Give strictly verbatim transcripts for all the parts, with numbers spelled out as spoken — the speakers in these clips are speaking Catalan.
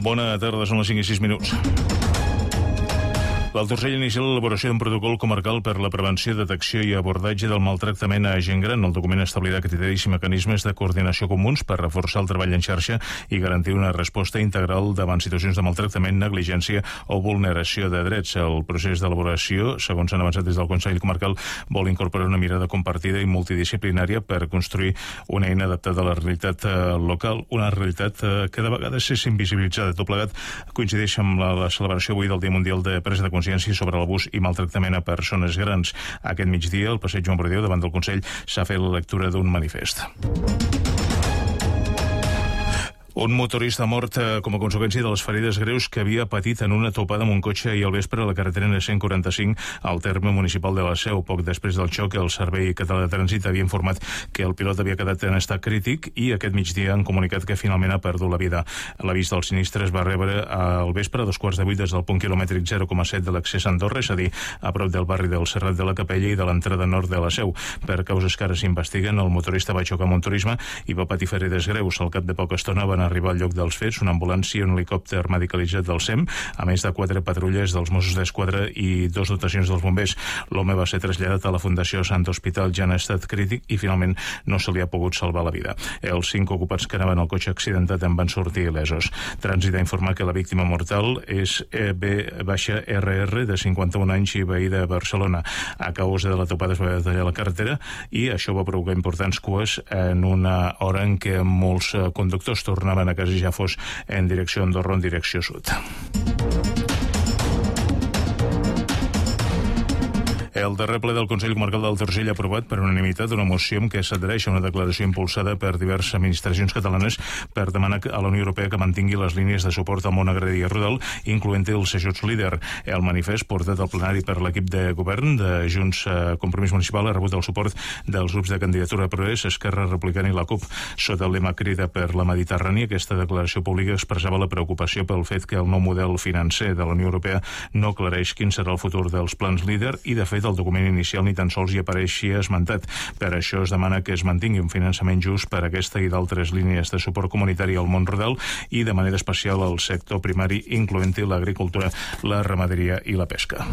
Bona tarda, són les cinc i sis minuts. L'Alt Urgell inicia l'elaboració d'un protocol comarcal per la prevenció, detecció i abordatge del maltractament a gent gran. El document establirà criteris i mecanismes de coordinació comuns per reforçar el treball en xarxa i garantir una resposta integral davant situacions de maltractament, negligència o vulneració de drets. El procés d'elaboració, segons han avançat des del Consell Comarcal, vol incorporar una mirada compartida i multidisciplinària per construir una eina adaptada a la realitat local, una realitat que de vegades és invisibilitzada. Tot plegat coincideix amb la, la celebració avui del Dia Mundial de Presa de Consciència sobre l'abús i maltractament a persones grans. Aquest migdia, al passeig Joan Bordeu, davant del Consell, s'ha fet la lectura d'un manifest. Un motorista mort eh, com a conseqüència de les ferides greus que havia patit en una topada amb un cotxe i al vespre a la carretera N cent quaranta-cinc al terme municipal de la Seu. Poc després del xoc, el Servei Català de Trànsit havia informat que el pilot havia quedat en estat crític i aquest migdia han comunicat que finalment ha perdut la vida. L'avís del sinistre es va rebre al vespre a dos quarts de vuit des del punt quilomètric zero coma set de l'accés a Andorra, és a dir, a prop del barri del Serrat de la Capella i de l'entrada nord de la Seu. Per causes que ara s'investiguen, el motorista va xocar amb un turisme i va patir ferides greus. Al cap de poca estona van arribar al lloc dels fets una ambulància i un helicòpter medicalitzat del S E M, a més de quatre patrulles dels Mossos d'Esquadra i dos dotacions dels bombers. L'home va ser traslladat a la Fundació Sant Hospital ja en estat crític i finalment no se li ha pogut salvar la vida. Els cinc ocupants que anaven al cotxe accidentat en van sortir il·lesos. Trànsit ha informat que la víctima mortal és B R R, de cinquanta-un anys i veí de Barcelona. A causa de la topada es va detallar la carretera i això va provocar importants cues en una hora en què molts conductors tornaven a casa ja fos en direcció a Andorra o en direcció sud. El darrer ple del Consell Comarcal d'Alt Urgell ha aprovat per unanimitat una moció en què s'adhereix a una declaració impulsada per diverses administracions catalanes per demanar a la Unió Europea que mantingui les línies de suport al món agrari i rural, incloent-hi els ajuts líder. El manifest portat al plenari per l'equip de govern de Junts Compromís Municipal ha rebut el suport dels grups de candidatura Progrés, Esquerra Republicana i la CUP. Sota el lema Crida per la Mediterrània, aquesta declaració pública expressava la preocupació pel fet que el nou model financer de la Unió Europea no aclareix quin serà el futur dels plans líder i, de fet, el document inicial ni tan sols hi apareixia esmentat. Per això es demana que es mantingui un finançament just per a aquesta i d'altres línies de suport comunitari al món rural i de manera especial al sector primari, incloent-hi l'agricultura, la ramaderia i la pesca.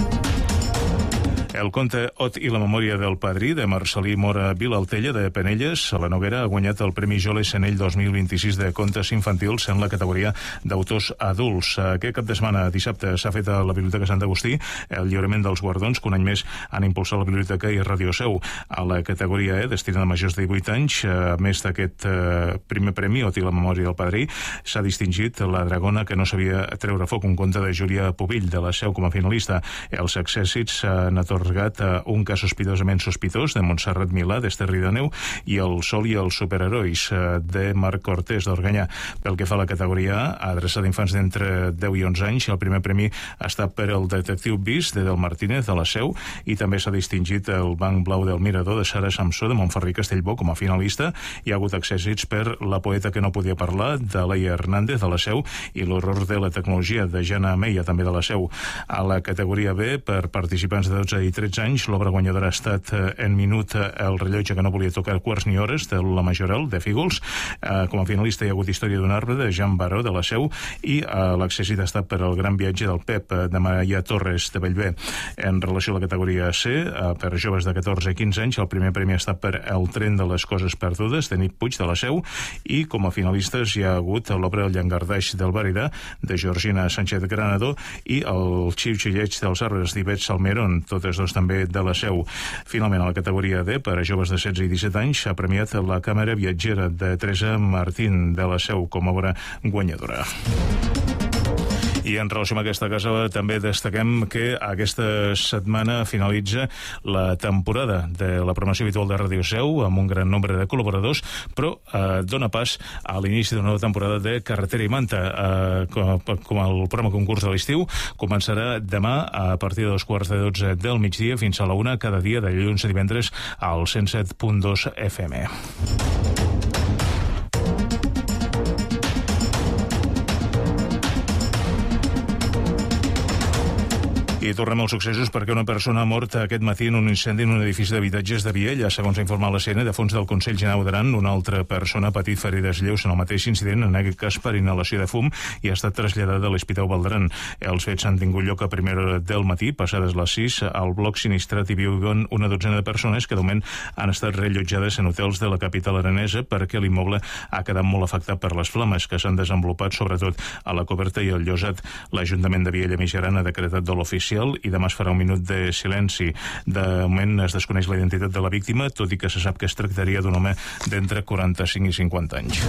El conte Ot i la memòria del padrí, de Marcelí Mora Vilaltella, de Penelles, a la Noguera, ha guanyat el Premi Jole Senell dos mil vint-i-sis de contes infantils en la categoria d'autors adults. Aquest cap de setmana, dissabte, s'ha fet a la Biblioteca Sant Agustí el lliurament dels guardons que un any més han impulsat la Biblioteca i Ràdio Seu. A la categoria E, destinada a majors de divuit anys, a més d'aquest eh, primer premi, Ot i la memòria del padrí, s'ha distingit La dragona que no sabia treure foc, un conte de Júlia Pubill, de la Seu, com a finalista. Els accèssits s'han atorgat a Un cas sospitosament sospitós, de Montserrat Milà, d'Ester Ridaneu, i El sol i els superherois, de Marc Cortés, d'Organyà. Pel que fa a la categoria A, adreçada a infants d'entre deu i onze anys, el primer premi ha estat per El detectiu Bis, de Del Martínez, de la Seu, i també s'ha distingit El banc blau del mirador, de Sara Samsó, de Montferrer i Castellbó, com a finalista. Hi ha hagut accèssits per La poeta que no podia parlar, de Laia Hernández, de la Seu, i L'horror de la tecnologia, de Jana Meia, també de la Seu. A la categoria B, per participants de dotze i tretze anys, l'obra guanyadora ha estat eh, En minut el rellotge que no volia tocar quarts ni hores, de La Majoral, de Fígols. Eh, com a finalista hi ha hagut Història d'un arbre, de Jean Baró, de la Seu, i eh, l'accèssit ha estat per El gran viatge del Pep, de Maria Torres, de Bellver. En relació a la categoria C, eh, per joves de catorze i quinze anys, el primer premi ha estat per El tren de les coses perdudes, de Nit Puig, de la Seu, i com a finalistes hi ha hagut l'obra El llangardaix del Baridà, de Georgina Sánchez Granado, i El xiu-xiu lleig dels arbres, d'Ivet Salmerón, totes dos també de la Seu. Finalment, a la categoria D, per a joves de setze i disset anys, s'ha premiat La càmera viatgera, de Teresa Martín, de la Seu, com a obra guanyadora. I en relació amb aquesta casa també destaquem que aquesta setmana finalitza la temporada de la programació habitual de Ràdio Seu amb un gran nombre de col·laboradors, però eh, dona pas a l'inici d'una nova temporada de Carretera i Manta. Eh, com, com el programa concurs de l'estiu començarà demà a partir de dos quarts de dotze del migdia fins a la una cada dia de dilluns a divendres al cent set punt dos F M. I I tornem als successos perquè una persona ha mort aquest matí en un incendi en un edifici d'habitatges de Viella. Segons ha informat la C N, de fons del Consell Generau d'Aran, una altra persona ha patit ferides lleus en el mateix incident, en aquest cas per inhalació de fum, i ha estat traslladada a l'Hospital Vall d'Aran. Els fets han tingut lloc a primera hora del matí, passades les sis. Al bloc sinistrat hi viuen una dotzena de persones que de moment han estat reallotjades en hotels de la capital aranesa perquè l'immoble ha quedat molt afectat per les flames que s'han desenvolupat sobretot a la coberta i al llosat. L'Ajuntament de Viella Mitjaran ha decretat dol oficial i demà es farà un minut de silenci. De moment es desconeix la identitat de la víctima, tot i que se sap que es tractaria d'un home d'entre quaranta-cinc i cinquanta anys.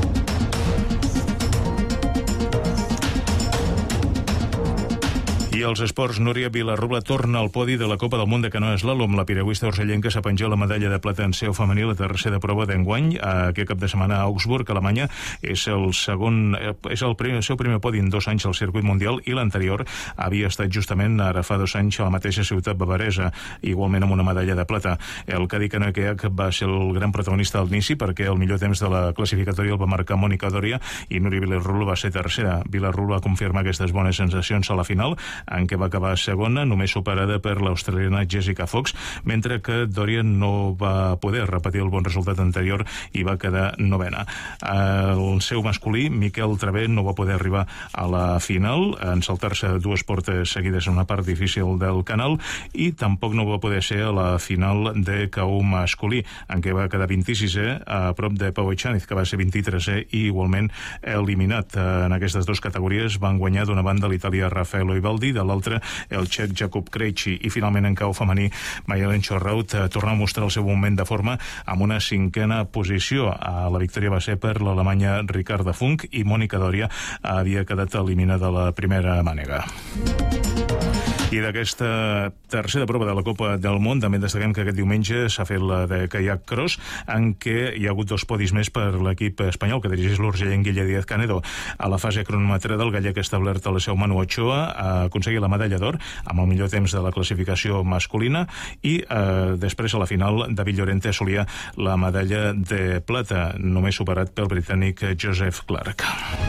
I als esports, Núria Vilarrubla torna al podi de la Copa del Món de Canoa Slalom. La piragüista urgellenca s'ha penjat la medalla de plata en seu femení, la tercera prova d'enguany, aquest cap de setmana a Augsburg, Alemanya. És el segon, és el, primer, el seu primer podi en dos anys al circuit mundial, i l'anterior havia estat justament ara fa dos anys a la mateixa ciutat bavaresa, igualment amb una medalla de plata. El Cadí Canoa Kayak va ser el gran protagonista al inici perquè el millor temps de la classificatòria el va marcar Mònica Doria i Núria Vilarrubla va ser tercera. Vilarrubla va confirmar aquestes bones sensacions a la final, en què va acabar segona, només superada per l'australiana Jessica Fox, mentre que Doria no va poder repetir el bon resultat anterior i va quedar novena. El seu masculí, Miquel Travé, no va poder arribar a la final, en saltar-se dues portes seguides en una part difícil del canal, i tampoc no va poder ser a la final de K U masculí, en què va quedar vint-i-sisè a prop de Pau Echaniz, que va ser vint-i-tresè i igualment eliminat. En aquestes dues categories van guanyar d'una banda l'italià Raffaello Ivaldi, de l'altra el txec Jakub Krejci, i finalment en cau femení Mayelen Chorraut torna a mostrar el seu moment de forma amb una cinquena posició. La victòria va ser per l'alemanya Ricarda Funk i Mònica Doria havia quedat eliminada a la primera mànega. I d'aquesta tercera prova de la Copa del Món també destaquem que aquest diumenge s'ha fet la de Kayak Cross, en què hi ha hagut dos podis més per l'equip espanyol que dirigeix l'urgellenc Guille Díaz Canedo. A la fase cronometrada, el gallec establert a la seu Manu Ochoa ha aconseguit la medalla d'or amb el millor temps de la classificació masculina, i eh, després a la final David Llorente assolia la medalla de plata, només superat pel britànic Joseph Clark.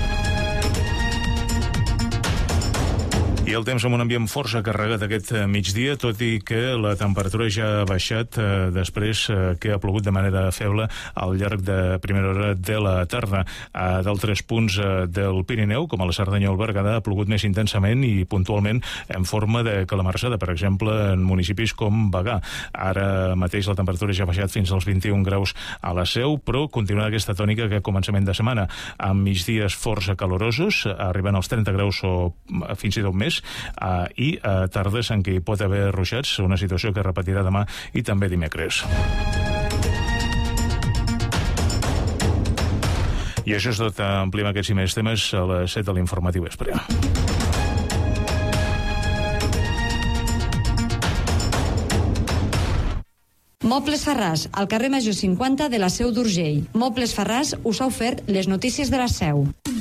I el temps amb un ambient força carregat aquest migdia, tot i que la temperatura ja ha baixat eh, després eh, que ha plogut de manera feble al llarg de primera hora de la tarda. A d'altres punts eh, del Pirineu, com a la Cerdanya o el Berguedà, ha plogut més intensament i puntualment en forma de calamarsada, per exemple, en municipis com Bagà. Ara mateix la temperatura ja ha baixat fins als vint-i-un graus a la Seu, però continua aquesta tònica que a començament de setmana, amb migdies força calorosos, arribant als trenta graus o fins i tot més, Uh, i uh, tardes en què hi pot haver ruixats, una situació que es repetirà demà i també dimecres. I això és tot. Ampliem aquests i més temes a les set de l'informatiu vespre. Mobles Farràs, al carrer Major cinquanta de la Seu d'Urgell. Mobles Farràs us ha ofert les notícies de la Seu.